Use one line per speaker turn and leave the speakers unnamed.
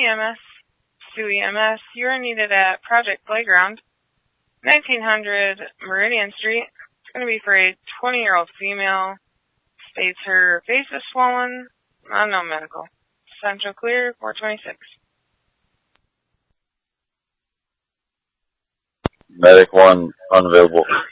EMS. Sioux EMS. You are needed at Project Playground, 1900 Meridian Street. It's going to be for a 20-year-old female. States her face is swollen. Unknown medical. Central clear, 426.
Medic 1 unavailable.